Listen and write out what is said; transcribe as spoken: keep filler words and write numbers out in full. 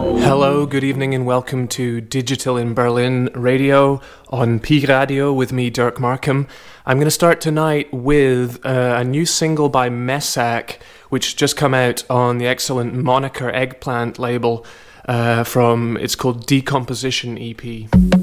Hello, good evening, and welcome to Digital in Berlin Radio on Pi Radio with me, Dirk Markham. I'm going to start tonight with uh, a new single by Messac, which just come out on the excellent Moniker Eggplant label uh, from, it's called Decomposition E P.